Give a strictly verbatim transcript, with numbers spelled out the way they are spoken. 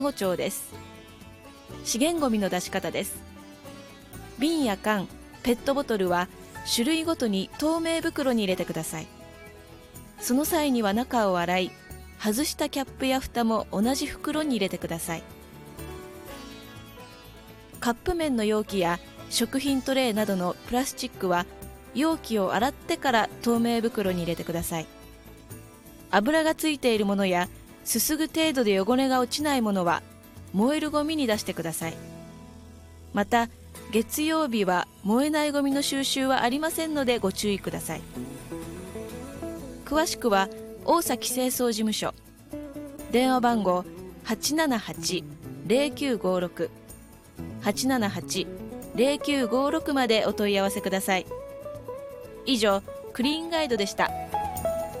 ごちょうです。資源ごみの出し方です。瓶や缶、ペットボトルは種類ごとに透明袋に入れてください。その際には中を洗い、外したキャップや蓋も同じ袋に入れてください。カップ麺の容器や食品トレイなどのプラスチックは容器を洗ってから透明袋に入れてください。油がついているものやすすぐ程度で汚れが落ちないものは燃えるゴミに出してください。また月曜日は燃えないゴミの収集はありませんのでご注意ください。詳しくは大崎清掃事務所、電話番号 はちななはち ゼロきゅうごろく はちななはち ゼロきゅうごろく までお問い合わせください。以上、クリーンガイドでした。